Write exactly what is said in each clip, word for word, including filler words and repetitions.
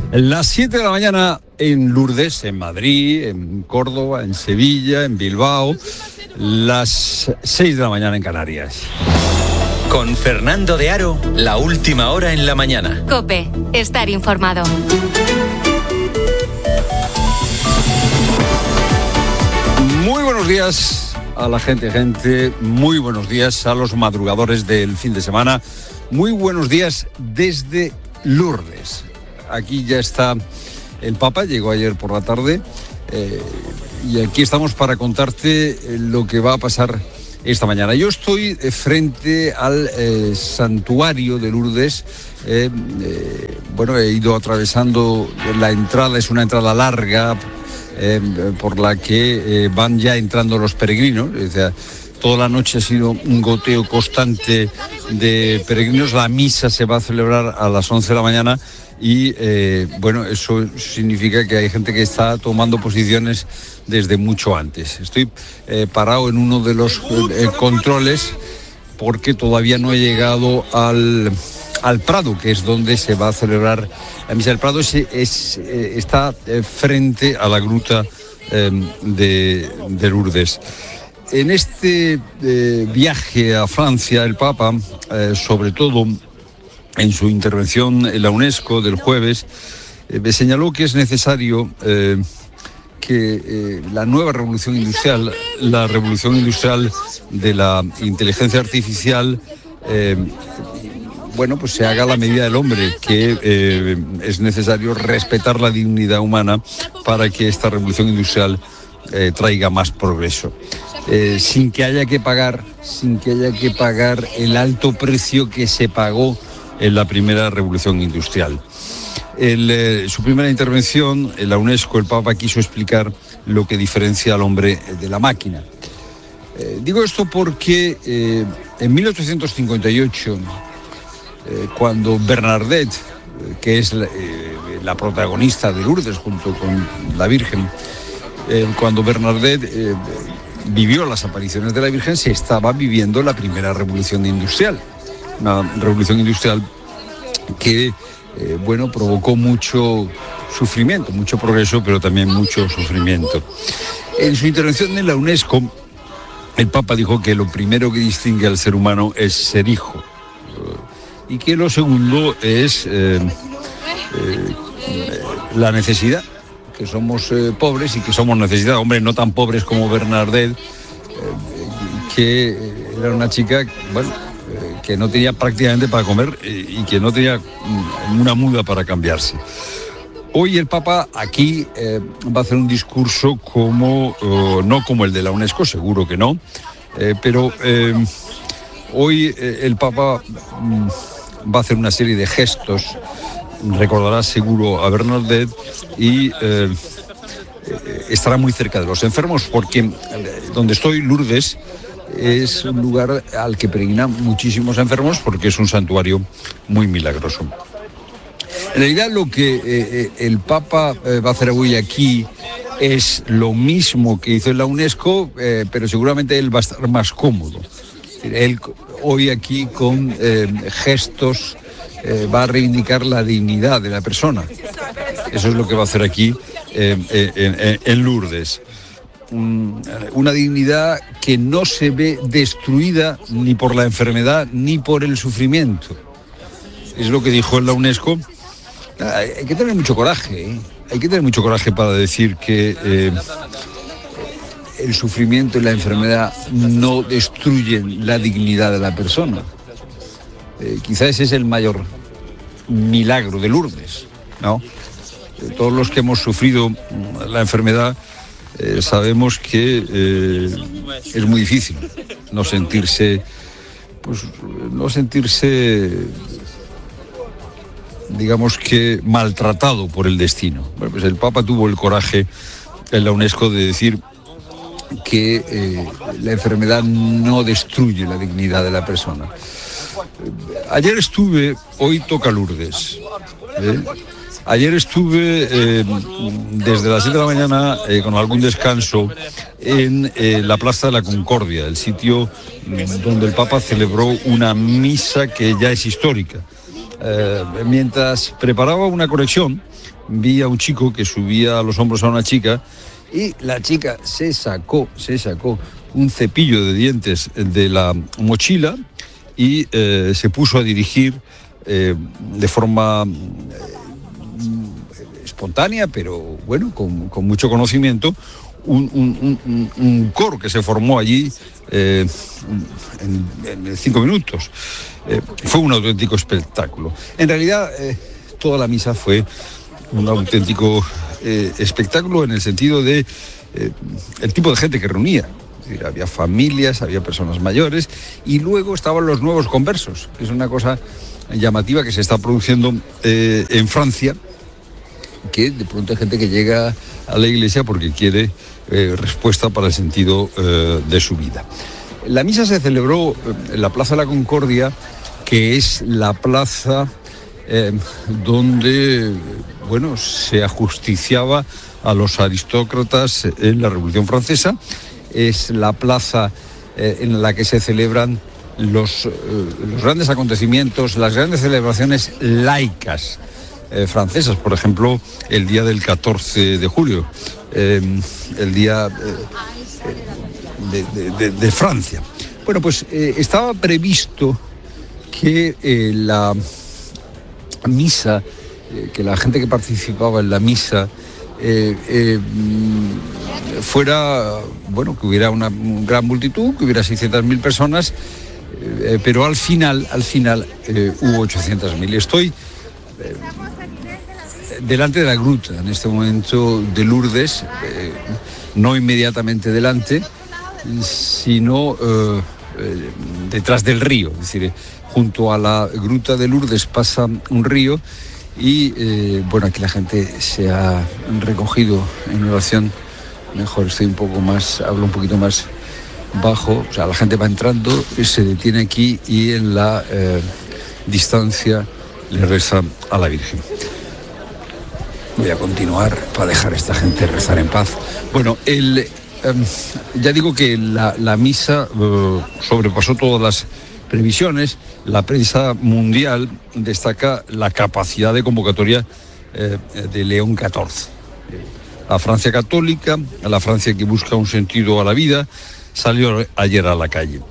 Las siete de la mañana en Lourdes, en Madrid, en Córdoba, en Sevilla, en Bilbao. Las seis de la mañana en Canarias. Con Fernando de Aro, la última hora en la mañana. COPE, estar informado. Muy buenos días a la gente, gente. Muy buenos días a los madrugadores del fin de semana. Muy buenos días desde Lourdes. Aquí ya está el Papa, llegó ayer por la tarde, eh, y aquí estamos para contarte lo que va a pasar esta mañana. Yo estoy frente al eh, santuario de Lourdes. Eh, eh, bueno, he ido atravesando la entrada, es una entrada larga eh, por la que eh, van ya entrando los peregrinos. O sea, toda la noche ha sido un goteo constante de peregrinos. La misa se va a celebrar a las once de la mañana. Y eh, bueno, eso significa que hay gente que está tomando posiciones desde mucho antes. Estoy eh, parado en uno de los eh, controles porque todavía no he llegado al, al Prado, que es donde se va a celebrar la misa. El Prado es, es, eh, está eh, frente a la gruta eh, de, de Lourdes. En este eh, viaje a Francia, el Papa, eh, sobre todo en su intervención en la UNESCO del jueves, eh, me señaló que es necesario eh, que eh, la nueva revolución industrial, la revolución industrial de la inteligencia artificial, eh, bueno, pues se haga a la medida del hombre, que eh, es necesario respetar la dignidad humana para que esta revolución industrial eh, traiga más progreso. Eh, sin que haya que pagar, sin que haya que pagar el alto precio que se pagó en la primera revolución industrial. En eh, su primera intervención en la UNESCO, el Papa quiso explicar lo que diferencia al hombre de la máquina. Eh, digo esto porque eh, en mil ochocientos cincuenta y ocho, eh, cuando Bernadette, eh, que es la, eh, la protagonista de Lourdes junto con la Virgen, eh, cuando Bernadette eh, vivió las apariciones de la Virgen, se estaba viviendo la primera revolución industrial. Una revolución industrial que, eh, bueno, provocó mucho sufrimiento, mucho progreso, pero también mucho sufrimiento. En su intervención en la UNESCO, el Papa dijo que lo primero que distingue al ser humano es ser hijo, y que lo segundo es eh, eh, la necesidad, que somos eh, pobres y que somos necesidad. Hombre, no tan pobres como Bernadette, eh, que era una chica, bueno, que no tenía prácticamente para comer y que no tenía una muda para cambiarse. Hoy el Papa aquí eh, va a hacer un discurso como, uh, no como el de la UNESCO, seguro que no, eh, pero eh, hoy eh, el Papa um, va a hacer una serie de gestos, recordará seguro a Bernadette y eh, estará muy cerca de los enfermos, porque eh, donde estoy, Lourdes, es un lugar al que peregrinan muchísimos enfermos porque es un santuario muy milagroso. En realidad lo que eh, el Papa eh, va a hacer hoy aquí es lo mismo que hizo en la UNESCO, eh, pero seguramente él va a estar más cómodo. Él hoy aquí con eh, gestos eh, va a reivindicar la dignidad de la persona. Eso es lo que va a hacer aquí eh, en, en Lourdes. Una dignidad que no se ve destruida ni por la enfermedad ni por el sufrimiento. Es lo que dijo en la UNESCO. Hay que tener mucho coraje, ¿eh? Hay que tener mucho coraje para decir que eh, el sufrimiento y la enfermedad no destruyen la dignidad de la persona. Eh, quizás ese es el mayor milagro de Lourdes, ¿no? Eh, todos los que hemos sufrido la enfermedad Eh, sabemos que eh, es muy difícil no sentirse, pues, no sentirse, digamos que maltratado por el destino. Bueno, pues el Papa tuvo el coraje en la UNESCO de decir que eh, la enfermedad no destruye la dignidad de la persona. Ayer estuve, hoy toca Lourdes, ¿eh? Ayer estuve eh, desde las siete de la mañana, eh, con algún descanso, en eh, la Plaza de la Concordia, el sitio donde el Papa celebró una misa que ya es histórica. Eh, mientras preparaba una conexión, vi a un chico que subía a los hombros a una chica y la chica se sacó, se sacó un cepillo de dientes de la mochila y eh, se puso a dirigir eh, de forma eh, espontánea, pero bueno, con, con mucho conocimiento, un, un, un, un coro que se formó allí eh, en, en cinco minutos. Eh, fue un auténtico espectáculo. En realidad, eh, toda la misa fue un auténtico eh, espectáculo en el sentido de eh, el tipo de gente que reunía. Había familias, había personas mayores y luego estaban los nuevos conversos, que es una cosa llamativa que se está produciendo eh, en Francia, que de pronto hay gente que llega a la iglesia porque quiere eh, respuesta para el sentido eh, de su vida. La misa se celebró en la Plaza de la Concordia, que es la plaza eh, donde, bueno, se ajusticiaba a los aristócratas en la Revolución Francesa. Es la plaza eh, en la que se celebran los, eh, los grandes acontecimientos, las grandes celebraciones laicas eh, francesas, por ejemplo, el día del catorce de julio, eh, el día eh, de, de, de, de Francia. Bueno, pues eh, estaba previsto que eh, la misa, eh, que la gente que participaba en la misa eh, eh, fuera, bueno, que hubiera una gran multitud, que hubiera seiscientas mil personas, eh, pero al final, al final eh, hubo ochocientas mil. Estoy eh, delante de la gruta, en este momento, de Lourdes, eh, no inmediatamente delante, sino eh, eh, detrás del río, es decir, junto a la gruta de Lourdes pasa un río y, eh, bueno, aquí la gente se ha recogido en oración. Mejor, estoy un poco más, hablo un poquito más bajo, o sea, la gente va entrando, se detiene aquí y en la eh, distancia le reza a la Virgen. Voy a continuar para dejar a esta gente rezar en paz. Bueno, el, eh, ya digo que la, la misa eh, sobrepasó todas las previsiones. La prensa mundial destaca la capacidad de convocatoria eh, de León catorce. La Francia católica, la Francia que busca un sentido a la vida, salió ayer a la calle.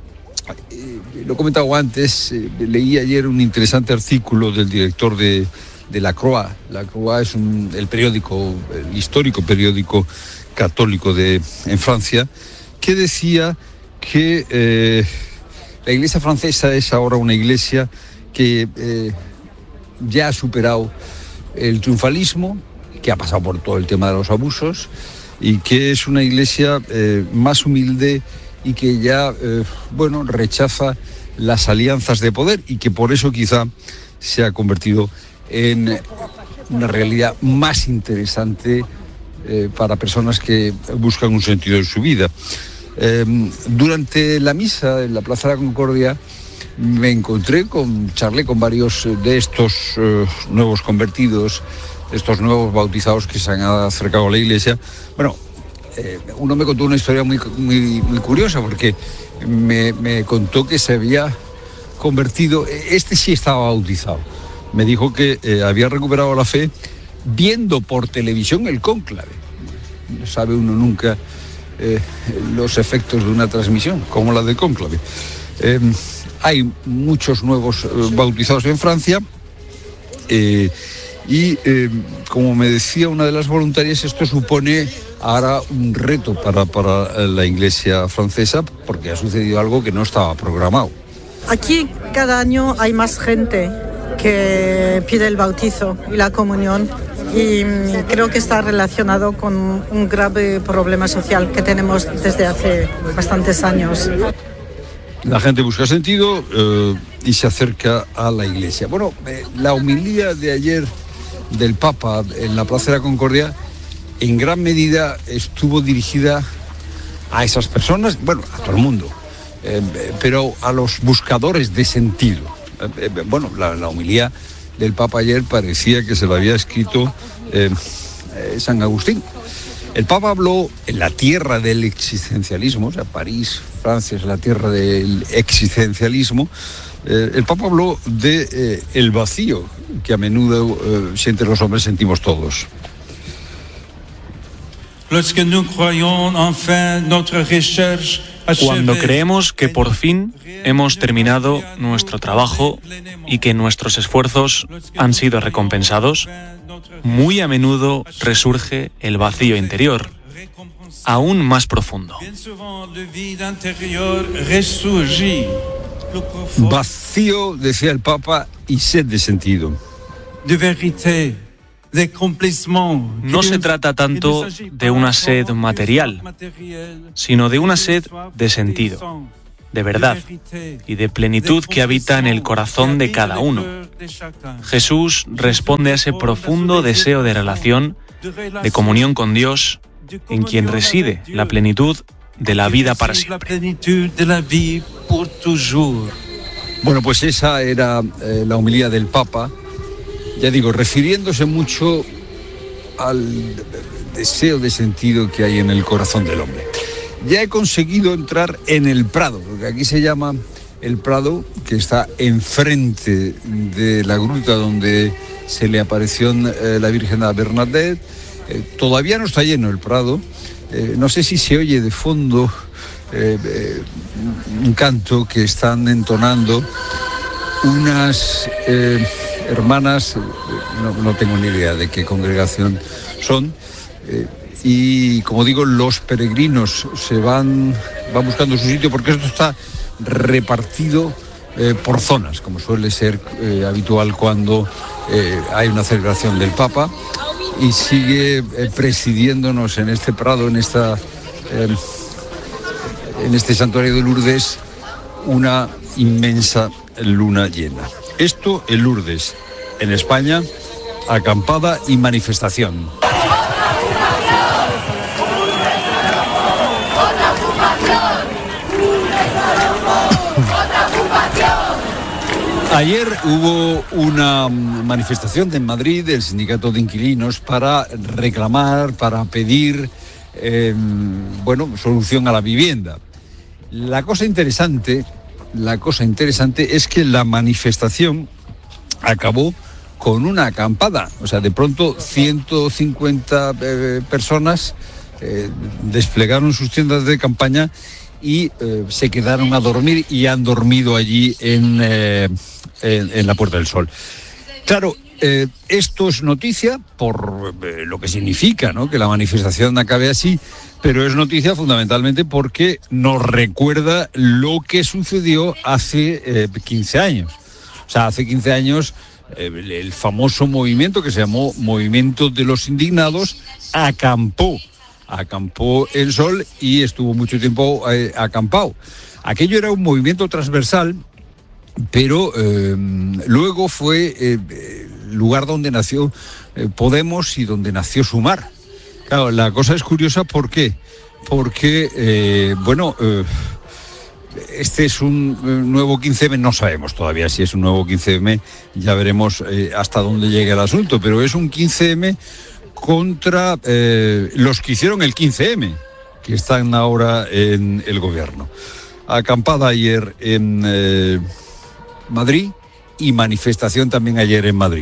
Eh, lo he comentado antes, eh, leí ayer un interesante artículo del director de, de La Croix. La Croix es un, el periódico, el histórico periódico católico de, en Francia, que decía que eh, la iglesia francesa es ahora una iglesia que eh, ya ha superado el triunfalismo, que ha pasado por todo el tema de los abusos y que es una iglesia eh, más humilde y que ya, eh, bueno, rechaza las alianzas de poder y que por eso quizá se ha convertido en una realidad más interesante eh, para personas que buscan un sentido en su vida. Eh, durante la misa en la Plaza de la Concordia me encontré con, charlé con varios de estos eh, nuevos convertidos, estos nuevos bautizados que se han acercado a la iglesia. Bueno, eh, uno me contó una historia muy, muy, muy curiosa, porque me, me contó que se había convertido, este sí estaba bautizado, me dijo que eh, había recuperado la fe viendo por televisión el cónclave. No sabe uno nunca eh, los efectos de una transmisión, como la del cónclave. Eh, hay muchos nuevos eh, bautizados en Francia, eh, y eh, como me decía una de las voluntarias, esto supone ahora un reto para, para la iglesia francesa, porque ha sucedido algo que no estaba programado. Aquí cada año hay más gente que pide el bautizo y la comunión, y creo que está relacionado con un grave problema social que tenemos desde hace bastantes años. La gente busca sentido eh, y se acerca a la iglesia. Bueno, eh, la homilía de ayer del Papa en la Plaza de la Concordia en gran medida estuvo dirigida a esas personas, bueno, a todo el mundo, eh, pero a los buscadores de sentido. Eh, eh, bueno, la, la homilía del Papa ayer parecía que se lo había escrito eh, eh, San Agustín. El Papa habló en la tierra del existencialismo, o sea, París, Francia es la tierra del existencialismo, Eh, el Papa habló de eh, el vacío que a menudo eh, sienten los hombres, sentimos todos. Cuando creemos que por fin hemos terminado nuestro trabajo y que nuestros esfuerzos han sido recompensados, muy a menudo resurge el vacío interior, aún más profundo. Vacío, decía el Papa, y sed de sentido. No se trata tanto de una sed material, sino de una sed de sentido, de verdad y de plenitud que habita en el corazón de cada uno. Jesús responde a ese profundo deseo de relación, de comunión con Dios, en quien reside la plenitud de la vida para siempre. Bueno, pues esa era eh, la homilía del Papa, ya digo, refiriéndose mucho al deseo de sentido que hay en el corazón del hombre. Ya he conseguido entrar en el Prado, porque aquí se llama el Prado, que está enfrente de la gruta donde se le apareció eh, la Virgen a Bernadette. Eh, todavía no está lleno el Prado. Eh, no sé si se oye de fondo eh, eh, un canto que están entonando unas eh, hermanas, eh, no, no tengo ni idea de qué congregación son, eh, y como digo, los peregrinos se van, van buscando su sitio, porque esto está repartido eh, por zonas, como suele ser eh, habitual cuando eh, hay una celebración del Papa, y sigue eh, presidiéndonos en este Prado, en esta eh, en este santuario de Lourdes, una inmensa luna llena. Esto en Lourdes, en España, acampada y manifestación. Ayer hubo una manifestación en Madrid del Sindicato de Inquilinos para reclamar, para pedir, eh, bueno, solución a la vivienda. La cosa interesante, la cosa interesante es que la manifestación acabó con una acampada. O sea, de pronto ciento cincuenta eh, personas eh, desplegaron sus tiendas de campaña y eh, se quedaron a dormir y han dormido allí en, eh, en, en la Puerta del Sol. Claro, eh, esto es noticia por eh, lo que significa, ¿no?, que la manifestación acabe así, pero es noticia fundamentalmente porque nos recuerda lo que sucedió hace eh, quince años. O sea, hace quince años eh, el famoso movimiento que se llamó Movimiento de los Indignados acampó. acampó el sol y estuvo mucho tiempo eh, acampado. Aquello era un movimiento transversal, pero eh, luego fue eh, el lugar donde nació eh, Podemos y donde nació Sumar. Claro, la cosa es curiosa, ¿por qué? Porque, eh, bueno, eh, este es un eh, nuevo quince eme, no sabemos todavía si es un nuevo quince eme, ya veremos eh, hasta dónde llega el asunto, pero es un quince eme contra eh, los que hicieron el quince eme, que están ahora en el gobierno. Acampada ayer en eh, Madrid y manifestación también ayer en Madrid.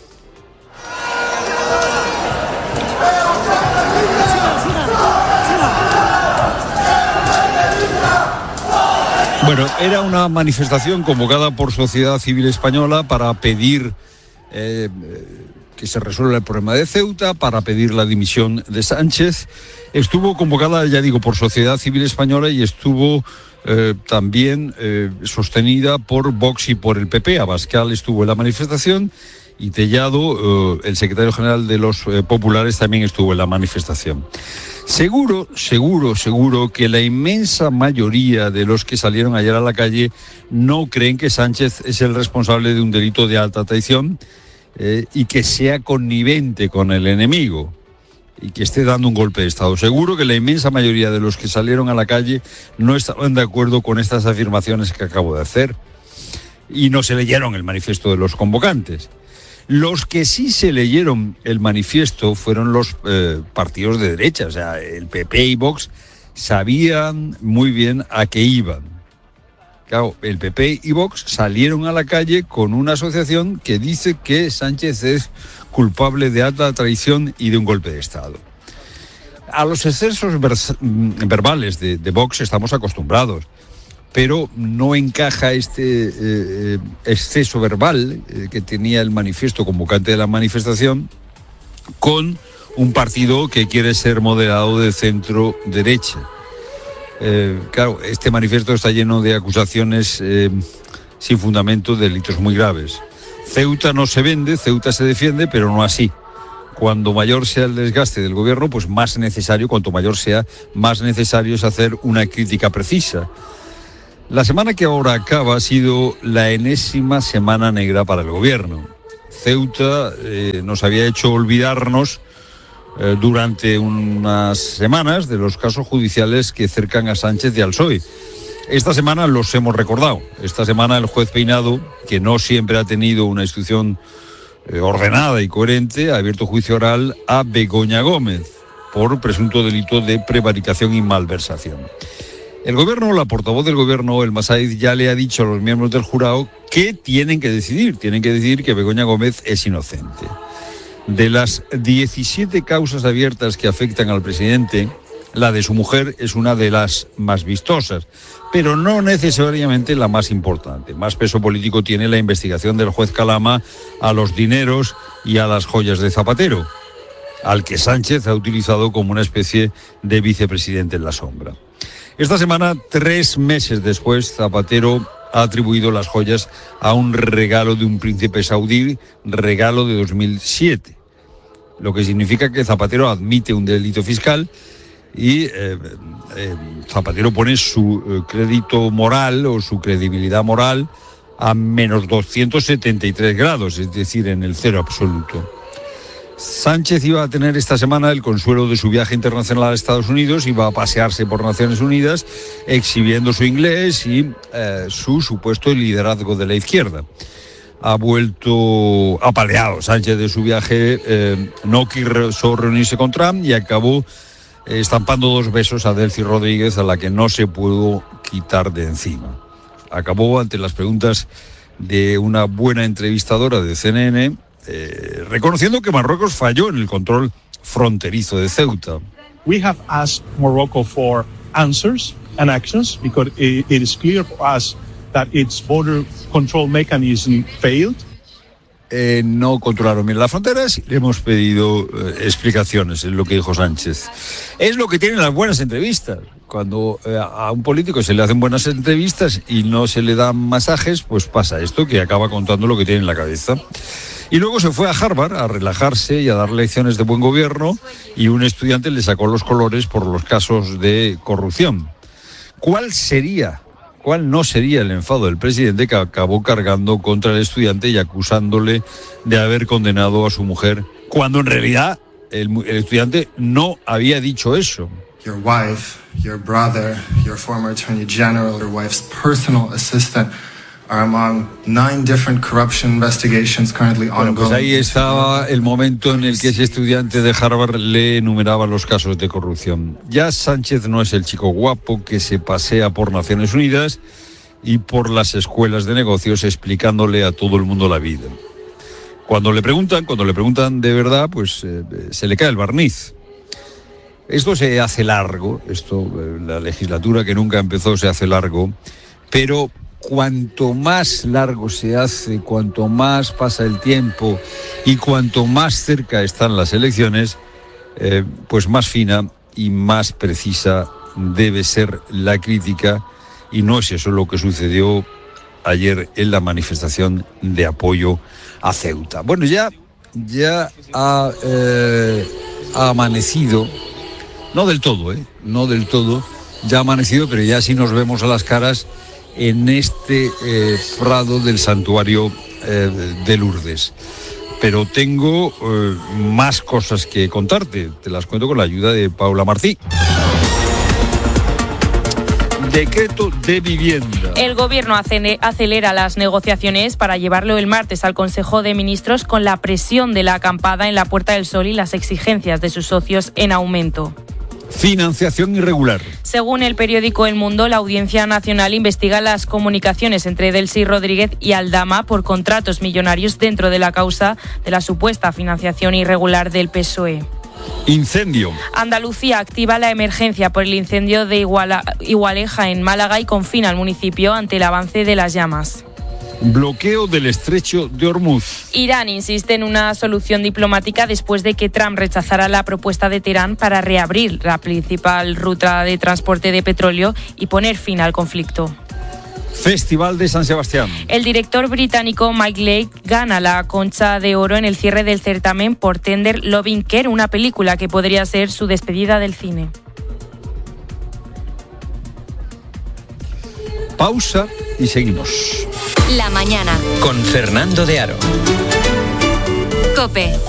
Bueno, era una manifestación convocada por Sociedad Civil Española para pedir eh, que se resuelva el problema de Ceuta, para pedir la dimisión de Sánchez. Estuvo convocada, ya digo, por Sociedad Civil Española y estuvo eh, también eh, sostenida por Vox y por el P P. Abascal estuvo en la manifestación y Tellado, eh, el secretario general de los eh, populares, también estuvo en la manifestación. Seguro, seguro, seguro que la inmensa mayoría de los que salieron ayer a la calle no creen que Sánchez es el responsable de un delito de alta traición, Eh, y que sea connivente con el enemigo y que esté dando un golpe de Estado. Seguro que la inmensa mayoría de los que salieron a la calle no estaban de acuerdo con estas afirmaciones que acabo de hacer y no se leyeron el manifiesto de los convocantes. Los que sí se leyeron el manifiesto fueron los eh, partidos de derecha, o sea, el P P y Vox sabían muy bien a qué iban. Claro, el P P y Vox salieron a la calle con una asociación que dice que Sánchez es culpable de alta traición y de un golpe de Estado. A los excesos vers- verbales de, de Vox estamos acostumbrados, pero no encaja este eh, exceso verbal eh, que tenía el manifiesto convocante de la manifestación con un partido que quiere ser moderado de centro derecha. Eh, claro, este manifiesto está lleno de acusaciones eh, sin fundamento, de delitos muy graves. Ceuta no se vende, Ceuta se defiende, pero no así. Cuando mayor sea el desgaste del gobierno, pues más necesario, cuanto mayor sea, más necesario es hacer una crítica precisa. La semana que ahora acaba ha sido la enésima semana negra para el gobierno. Ceuta eh, nos había hecho olvidarnos eh, durante unas semanas de los casos judiciales que cercan a Sánchez y al P S O E. Esta semana los hemos recordado. Esta semana el juez Peinado, que no siempre ha tenido una instrucción eh, ordenada y coherente, ha abierto juicio oral a Begoña Gómez por presunto delito de prevaricación y malversación. El gobierno, la portavoz del gobierno, el Massaid, ya le ha dicho a los miembros del jurado que tienen que decidir, tienen que decidir que Begoña Gómez es inocente. De las diecisiete causas abiertas que afectan al presidente, la de su mujer es una de las más vistosas, pero no necesariamente la más importante. Más peso político tiene la investigación del juez Calama a los dineros y a las joyas de Zapatero, al que Sánchez ha utilizado como una especie de vicepresidente en la sombra. Esta semana, tres meses después, Zapatero ha atribuido las joyas a un regalo de un príncipe saudí, regalo de dos mil siete, lo que significa que Zapatero admite un delito fiscal y eh, eh, Zapatero pone su eh, crédito moral o su credibilidad moral a menos doscientos setenta y tres grados, es decir, en el cero absoluto. Sánchez iba a tener esta semana el consuelo de su viaje internacional a Estados Unidos, iba a pasearse por Naciones Unidas exhibiendo su inglés y eh, su supuesto liderazgo de la izquierda. Ha vuelto apaleado Sánchez de su viaje, eh, no quiso reunirse con Trump y acabó eh, estampando dos besos a Delcy Rodríguez, a la que no se pudo quitar de encima. Acabó ante las preguntas de una buena entrevistadora de C N N, Eh, reconociendo que Marruecos falló en el control fronterizo de Ceuta. We have asked Morocco for answers and actions because it, it is clear for us that its border control mechanism failed. Eh, no controlaron bien las fronteras y le hemos pedido eh, explicaciones, es lo que dijo Sánchez. Es lo que tienen las buenas entrevistas. Cuando eh, a un político se le hacen buenas entrevistas y no se le dan masajes, pues pasa esto, que acaba contando lo que tiene en la cabeza. Y luego se fue a Harvard a relajarse y a dar lecciones de buen gobierno, y un estudiante le sacó los colores por los casos de corrupción. ¿Cuál sería, cuál no sería el enfado del presidente, que acabó cargando contra el estudiante y acusándole de haber condenado a su mujer, cuando en realidad el, el estudiante no había dicho eso? Your wife, your brother, your former attorney general, your wife's personal assistant are among nine different corruption investigations currently ongoing. Bueno, pues ahí estaba el momento en el que ese estudiante de Harvard le enumeraba los casos de corrupción. Ya Sánchez no es el chico guapo que se pasea por Naciones Unidas y por las escuelas de negocios explicándole a todo el mundo la vida. Cuando le preguntan, cuando le preguntan de verdad, pues eh, se le cae el barniz. Esto se hace largo, esto, eh, la legislatura que nunca empezó se hace largo, pero cuanto más largo se hace, cuanto más pasa el tiempo y cuanto más cerca están las elecciones, eh, pues más fina y más precisa debe ser la crítica, y no es eso lo que sucedió ayer en la manifestación de apoyo a Ceuta. Bueno, ya, ya ha, eh, ha amanecido, no del todo, eh, no del todo, ya ha amanecido, pero ya sí nos vemos a las caras en este eh, prado del santuario eh, de Lourdes. Pero tengo eh, más cosas que contarte, te las cuento con la ayuda de Paula Martí. Decreto de vivienda. El gobierno acelera las negociaciones para llevarlo el martes al Consejo de Ministros, con la presión de la acampada en la Puerta del Sol y las exigencias de sus socios en aumento. Financiación irregular. Según el periódico El Mundo, la Audiencia Nacional investiga las comunicaciones entre Delcy Rodríguez y Aldama por contratos millonarios dentro de la causa de la supuesta financiación irregular del P S O E. Incendio. Andalucía activa la emergencia por el incendio de Iguala, Igualeja en Málaga y confina al municipio ante el avance de las llamas. Bloqueo del estrecho de Hormuz. Irán insiste en una solución diplomática después de que Trump rechazara la propuesta de Teherán para reabrir la principal ruta de transporte de petróleo y poner fin al conflicto. Festival de San Sebastián. El director británico Mike Leigh gana la Concha de Oro en el cierre del certamen por Tender Loving Care, una película que podría ser su despedida del cine. Pausa y seguimos. La mañana. Con Fernando de Aro. COPE.